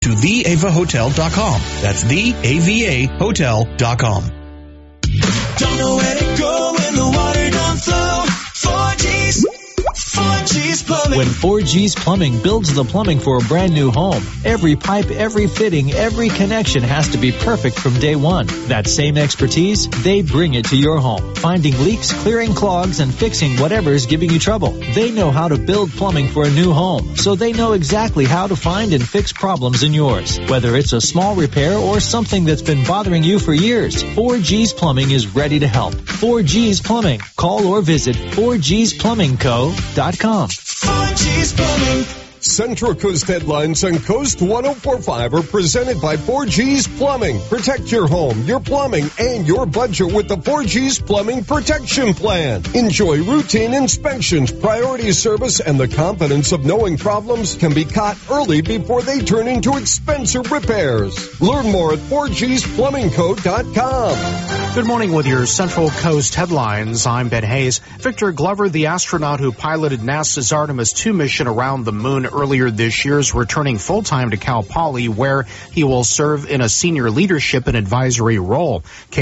to theavahotel.com. That's theavahotel.com. Don't know where to go when the water don't flow. 4G's Plumbing. When 4G's Plumbing builds the plumbing for a brand new home, every pipe, every fitting, every connection has to be perfect from day one. That same expertise, they bring it to your home, finding leaks, clearing clogs, and fixing whatever's giving you trouble. They know how to build plumbing for a new home, so they know exactly how to find and fix problems in yours. Whether it's a small repair or something that's been bothering you for years, 4G's Plumbing is ready to help. 4G's Plumbing. Call or visit 4gsplumbingco.com. 4G's Plumbing. Central Coast Headlines on Coast 1045 are presented by 4G's Plumbing. Protect your home, your plumbing, and your budget with the 4G's Plumbing Protection Plan. Enjoy routine inspections, priority service, and the confidence of knowing problems can be caught early before they turn into expensive repairs. Learn more at 4gsplumbingco.com. Good morning with your Central Coast Headlines. I'm Ben Hayes. Victor Glover, the astronaut who piloted NASA's Artemis II mission around the moon earlier this year, is returning full-time to Cal Poly, where he will serve in a senior leadership and advisory role.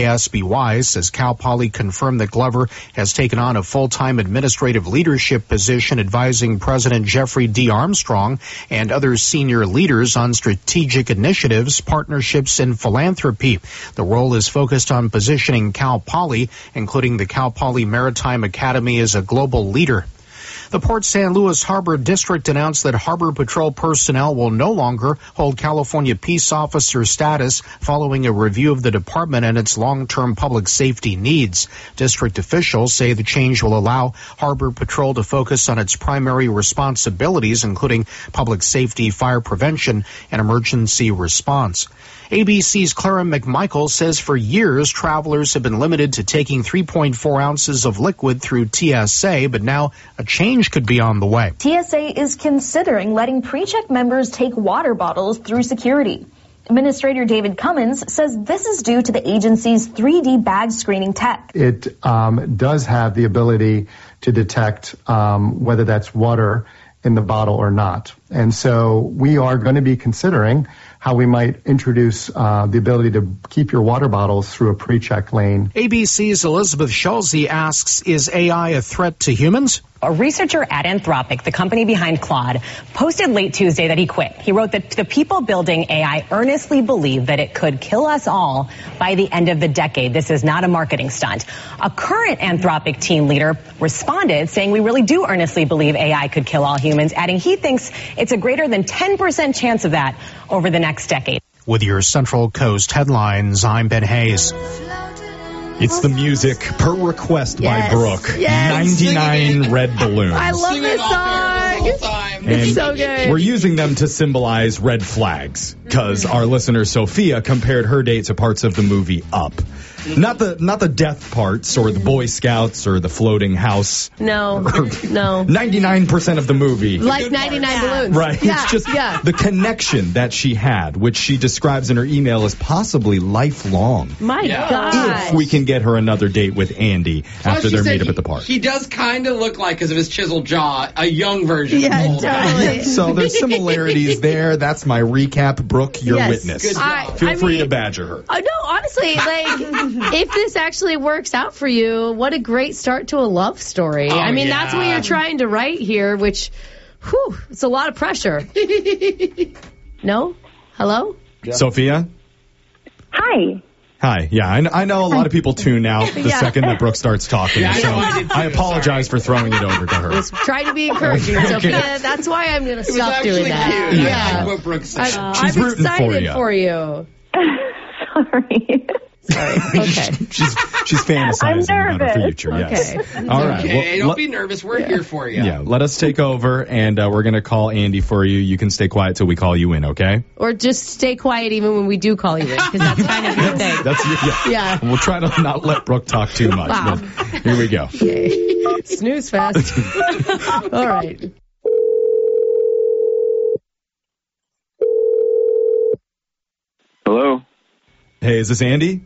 KSBY says Cal Poly confirmed that Glover has taken on a full-time administrative leadership position advising President Jeffrey D. Armstrong and other senior leaders on strategic initiatives, partnerships, and philanthropy. The role is focused on positioning Cal Poly, including the Cal Poly Maritime Academy, as a global leader. The Port San Luis Harbor District announced that Harbor Patrol personnel will no longer hold California Peace Officer status following a review of the department and its long-term public safety needs. District officials say the change will allow Harbor Patrol to focus on its primary responsibilities, including public safety, fire prevention, and emergency response. ABC's Clara McMichael says for years, travelers have been limited to taking 3.4 ounces of liquid through TSA, but now a change could be on the way. TSA is considering letting pre-check members take water bottles through security. Administrator David Cummins says this is due to the agency's 3D bag screening tech. It does have the ability to detect whether that's water in the bottle or not. And so we are going to be considering how we might introduce the ability to keep your water bottles through a pre-check lane. ABC's Elizabeth Schulze asks, is AI a threat to humans? A researcher at Anthropic, the company behind Claude, posted late Tuesday that he quit. He wrote that the people building AI earnestly believe that it could kill us all by the end of the decade. This is not a marketing stunt. A current Anthropic team leader responded saying we really do earnestly believe AI could kill all humans, adding he thinks it's a greater than 10% chance of that over the next decade. With your Central Coast Headlines, I'm Ben Hayes. It's the music per request by Brooke. Yes. 99 red balloons. I love this song. It's so good. We're using them to symbolize red flags because our listener Sophia compared her date to parts of the movie Up. Not the death parts or the Boy Scouts or the floating house. No. 99% of the movie. Like 99 balloons. Right. Yeah, it's just the connection that she had, which she describes in her email as possibly lifelong. My God. If we can get her another date with Andy after they're made up at the park. He does kind of look like, because of his chiseled jaw, a young version of Old. Totally. So there's similarities there. That's my recap. Brooke, your witness. Good job. Feel free to badger her. No, honestly, if this actually works out for you, what a great start to a love story. That's what you're trying to write here, which, it's a lot of pressure. No? Hello? Yeah. Sophia? Hi. Hi. Yeah, I know a lot of people tune out the second that Brooke starts talking, so I apologize for throwing it over to her. Just try to be encouraging, Sophia. That's why I'm going to stop doing that. Cute. Yeah. I like what Brooke said. She's I'm rooting excited for you. Sorry. Okay. she's fantasizing about her future. Yes. Okay. All right. Okay, don't be nervous. We're here for you. Yeah. Let us take over, and we're going to call Andy for you. You can stay quiet till we call you in, okay? Or just stay quiet even when we do call you in, because that's kind of your thing. Yeah. We'll try to not let Brooke talk too much. Wow. But here we go. Okay. Snooze fest. All right. Hello. Hey, is this Andy?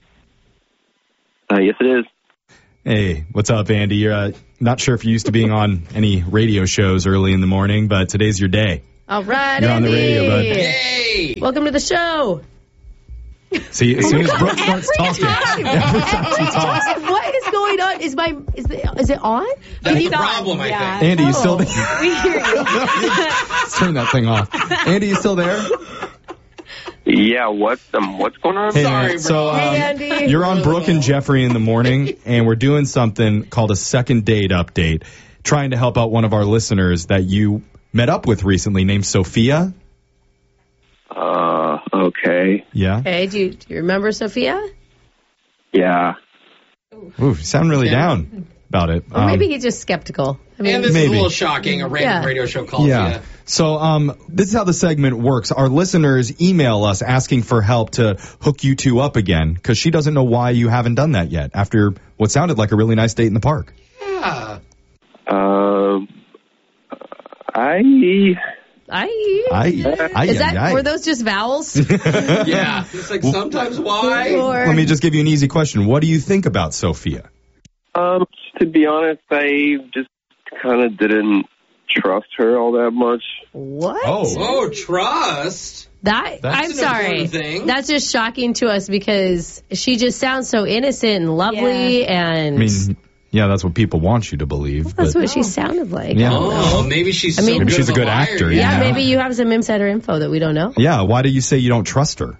Yes, it is. Hey, what's up, Andy? You're not sure if you're used to being on any radio shows early in the morning, but today's your day. All right, You're on the Andy. radio, bud. Yay! Welcome to the show. See, as soon as Brooke starts talking, every time she talks. What is going on? Is it on? That's the problem, I think. Andy, you still there? We hear you. Let's turn that thing off. Andy, you still there? Yeah, what's going on? Hey, Sorry, man. So, Hey, Andy. you're on Brooke and Jeffrey in the morning, and we're doing something called a second date update, trying to help out one of our listeners that you met up with recently named Sophia. Okay. Yeah? Hey, do you remember Sophia? Yeah. Ooh, you sound really down about it. Or maybe he's just skeptical. I mean, And this is Maybe. a little shocking. A random radio show calls Yeah. you. So this is how the segment works. Our listeners email us asking for help to hook you two up again because she doesn't know why you haven't done that yet after what sounded like a really nice date in the park. Yeah. Were those just vowels? Yeah. It's like sometimes why? Or- Let me just give you an easy question. What do you think about Sophia? To be honest, I just kind of didn't trust her all that much. What? Oh, trust? I'm an sorry. important thing. That's just shocking to us because she just sounds so innocent and lovely, and I mean, yeah, that's what people want you to believe. that's but what she sounded like. Yeah. Oh, maybe she's maybe she's a good liar. actor. Yeah, you know? maybe you have some insider info that we don't know. Yeah, why do you say you don't trust her?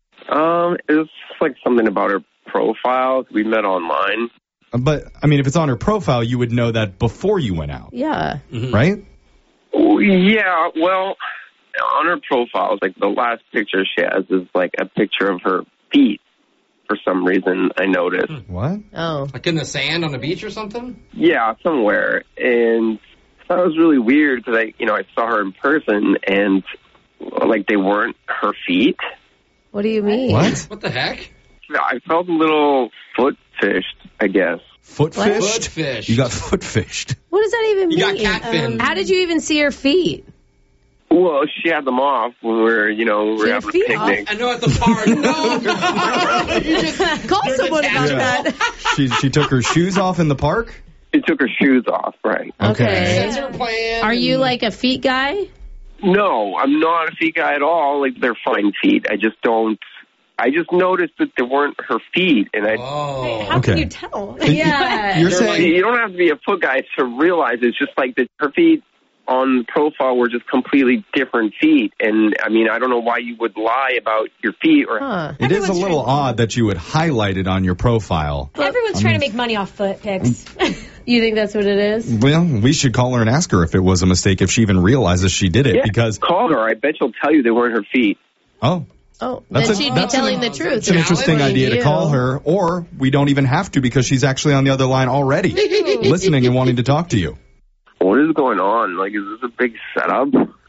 It was like something about her profile. We met online. But, I mean, if it's on her profile, you would know that before you went out, Yeah. right? Oh, yeah, well, on her profile, like the last picture she has is like a picture of her feet. For some reason, I noticed. What? Oh. Like in the sand on the beach or something? Yeah, somewhere. And that was really weird because I saw her in person and like they weren't her feet. What do you mean? What the heck? I felt a little foot fished, I guess. Foot What? fished? Foot fished. You got foot fished. What does that even You mean? got cat fin. How did you even see her feet? Well, she had them off when we were having a feet picnic. I know at the park. No. You just Call someone about that. She took her shoes off in the park? She took her shoes off, right. Okay. That's her plan. Are you like a feet guy? No, I'm not a feet guy at all. Like, they're fine feet. I just noticed that they weren't her feet, and Oh. How can Okay. you tell? Yeah. You're They're saying you don't have to be a foot guy to realize it's just like that her feet on the profile were just completely different feet. And, I mean, I don't know why you would lie about your feet. Or Huh. it is a little odd that you would highlight it on your profile. Everyone's trying to make money off foot pics. You think that's what it is? Well, we should call her and ask her if it was a mistake, if she even realizes she did it, yeah, because... call her. I bet she'll tell you they weren't her feet. Oh, Oh, That's then a- she'd be that's telling an- the truth. it's an interesting Telling idea to you. call her, or we don't even have to because she's actually on the other line already, listening and wanting to talk to you. What is going on? Like, is this a big setup?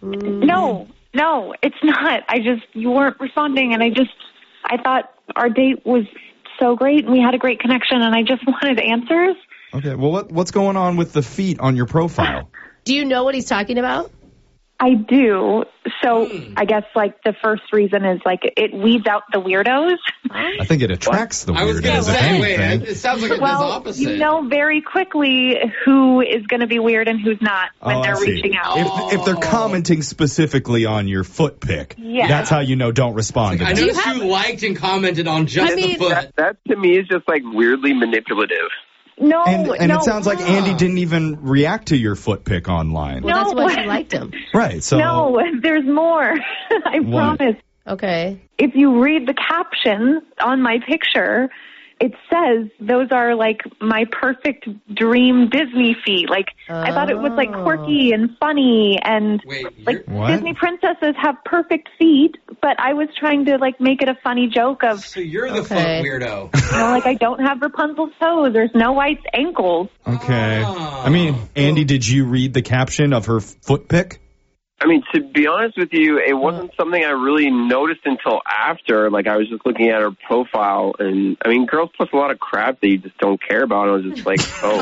No, it's not. You weren't responding, and I thought our date was so great, and we had a great connection, and I just wanted answers. Okay, well, what's going on with the feet on your profile? Do you know what he's talking about? I do. So I guess like the first reason is like it weeds out the weirdos. I think it attracts the I was going weirdos, to if say, wait, anything. it sounds like it does Well, opposite. you know very quickly who is going to be weird and who's not when Oh, I they're see. reaching out. If they're commenting specifically on your foot pic, Yeah. that's how you know don't respond to I them. noticed you liked and commented on just the foot. That to me is just like weirdly manipulative. No, And no. it sounds like Andy didn't even react to your foot pic online. Well, that's No. why she liked him. Right, so... No, there's more. I What? promise. Okay. If you read the caption on my picture, it says those are like my perfect dream Disney feet. Like I thought it was like quirky and funny and like What? Disney princesses have perfect feet, but I was trying to like make it a funny joke of So you're the foot weirdo. like I don't have Rapunzel's toes or Snow White's ankles. Okay. I mean, Andy, did you read the caption of her foot pic? I mean, to be honest with you, it wasn't something I really noticed until after. Like, I was just looking at her profile, and, I mean, girls post a lot of crap that you just don't care about. I was just like, oh.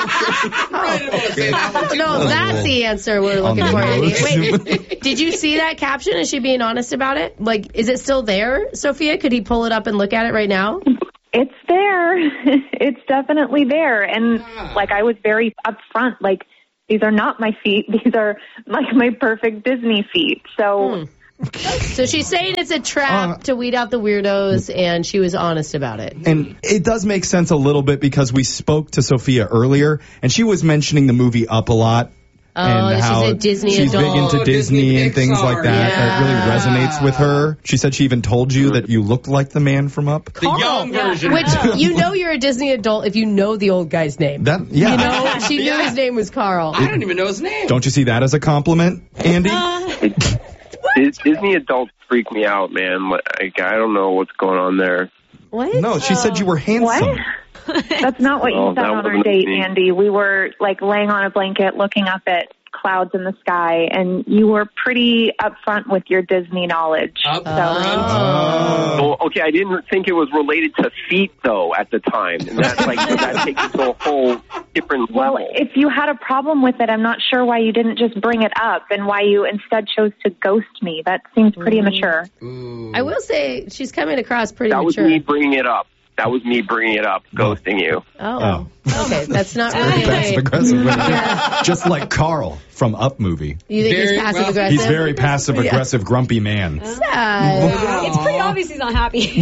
No, that's the answer we're looking On for, the Andy. nose. Wait, did you see that caption? Is she being honest about it? Like, is it still there, Sophia? Could he pull it up and look at it right now? It's there. It's definitely there. And like I was very upfront, like these are not my feet. These are like my perfect Disney feet. So. So she's saying it's a trap to weed out the weirdos, and she was honest about it. And it does make sense a little bit because we spoke to Sophia earlier, and she was mentioning the movie Up a lot. And how she's a Disney she's adult. big into Disney and things like that. Yeah. It really resonates with her. She said she even told you that you looked like the man from Up. The young version. Which, you know you're a Disney adult if you know the old guy's name. Yeah. You know, she knew his name was Carl. I don't even know his name. Don't you see that as a compliment, Andy? Disney adults freak me out, man. Like, I don't know what's going on there. What? No, she said you were handsome. What? That's not what you said on our date, Andy. We were like laying on a blanket looking up at clouds in the sky, and you were pretty upfront with your Disney knowledge. Well, okay, I didn't think it was related to feet, though, at the time. And that's like, that takes it to a whole different level. Well, if you had a problem with it, I'm not sure why you didn't just bring it up and why you instead chose to ghost me. That seems pretty immature. I will say she's coming across pretty That was mature. me bringing it up. That was me bringing it up, ghosting you. Oh. Okay, that's not really Passive aggressive. Just like Carl from Up movie. You think he's passive aggressive? He's very passive aggressive, grumpy man. Sad. It's pretty obvious he's not happy. He's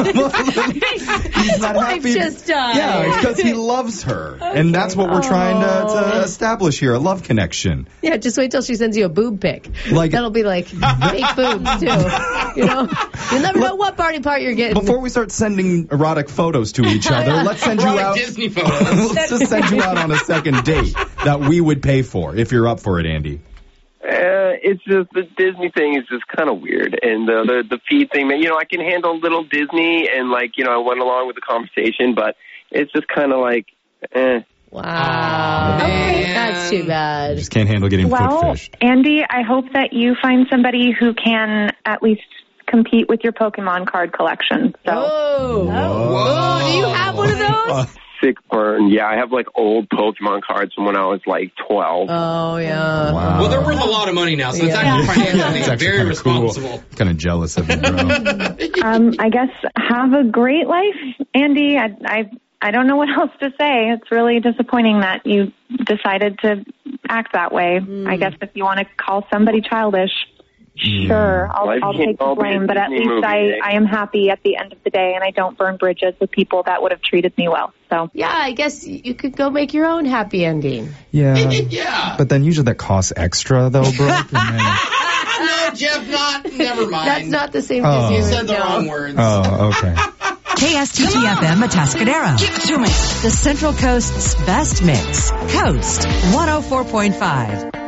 not Wife happy. just died. Yeah, because he loves her. And that's what we're trying to establish here, a love connection. Yeah, just wait till she sends you a boob pic. Like- That'll be like fake boobs, too. You know? You'll never know what body part you're getting. Before we start sending erotic photos to each other, let's send you out. Disney photos. Let's just send you out on a second date that we would pay for if you're up for it, Andy. It's just the Disney thing is just kind of weird, and the feet thing, man. You know, I can handle little Disney, and like, you know, I went along with the conversation, but it's just kind of like, Wow. That's too bad. Just can't handle getting foot fished. Andy, I hope that you find somebody who can at least compete with your Pokemon card collection. So. Oh, do you have one of those? sick burn. Yeah, I have like old Pokemon cards from when I was like 12. Oh, yeah. Wow. Well, they're worth a lot of money now, so it's actually financially very responsible. Kind of jealous of you, bro. I guess have a great life, Andy. I don't know what else to say. It's really disappointing that you decided to act that way. I guess if you want to call somebody childish, sure, I'll take the blame. But at least I am happy at the end of the day, and I don't burn bridges with people that would have treated me well. So yeah, I guess you could go make your own happy ending. Yeah. Yeah. But then usually that costs extra, though, bro. No, Jeff, never mind. That's not the same Oh. You as said the wrong words. Oh, okay. KSTT-FM Atascadero. Give it to me. The Central Coast's best mix. Coast 104.5.